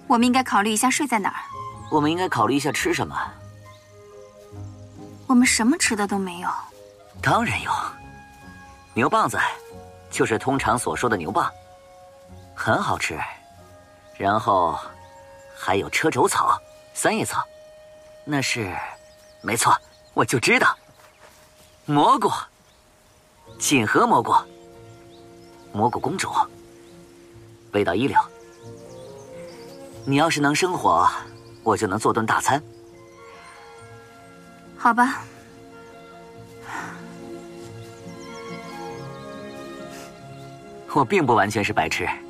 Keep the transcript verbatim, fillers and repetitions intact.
我们应该考虑一下睡在哪儿。 我们应该考虑一下吃什么。 我们什么吃的都没有。 当然有，牛蒡子，就是通常所说的牛蒡，很好吃。然后还有车轴草、三叶草，那是，没错，我就知道。蘑菇，锦和蘑菇，蘑菇公主，味道一流。你要是能生火，我就能做顿大餐。 好吧。 我并不完全是白痴。